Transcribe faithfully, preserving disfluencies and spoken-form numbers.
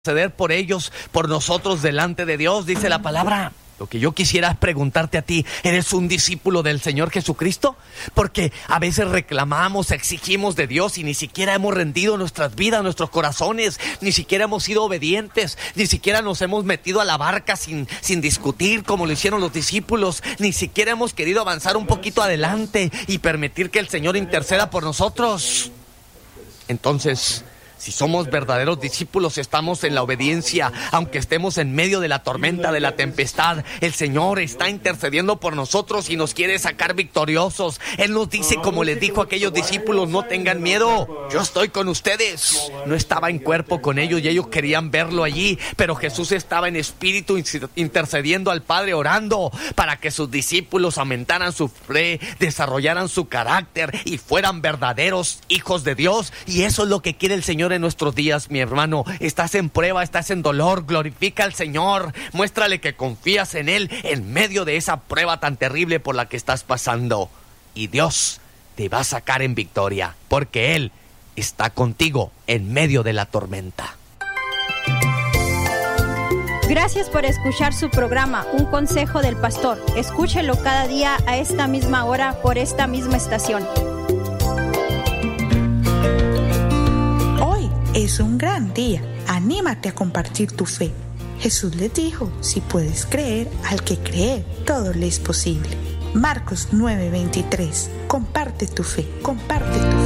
interceder por ellos, por nosotros delante de Dios, dice la palabra. Lo que yo quisiera es preguntarte a ti, ¿eres un discípulo del Señor Jesucristo? Porque a veces reclamamos, exigimos de Dios y ni siquiera hemos rendido nuestras vidas, nuestros corazones, ni siquiera hemos sido obedientes, ni siquiera nos hemos metido a la barca sin, sin discutir como lo hicieron los discípulos, ni siquiera hemos querido avanzar un poquito adelante y permitir que el Señor interceda por nosotros. Entonces, si somos verdaderos discípulos, estamos en la obediencia, aunque estemos en medio de la tormenta, de la tempestad. El Señor está intercediendo por nosotros y nos quiere sacar victoriosos. Él nos dice, como les dijo a aquellos discípulos, no tengan miedo, yo estoy con ustedes. No estaba en cuerpo con ellos y ellos querían verlo allí, pero Jesús estaba en espíritu intercediendo al Padre, orando para que sus discípulos aumentaran su fe, desarrollaran su carácter y fueran verdaderos hijos de Dios. Y eso es lo que quiere el Señor en nuestros días, mi hermano. Estás en prueba, estás en dolor, glorifica al Señor, muéstrale que confías en Él en medio de esa prueba tan terrible por la que estás pasando, y Dios te va a sacar en victoria, porque Él está contigo en medio de la tormenta. Gracias por escuchar su programa, Un Consejo del Pastor. Escúchelo cada día a esta misma hora por esta misma estación. Es un gran día. Anímate a compartir tu fe. Jesús les dijo, si puedes creer, al que cree, todo le es posible. Marcos nueve veintitrés. Comparte tu fe, comparte tu fe.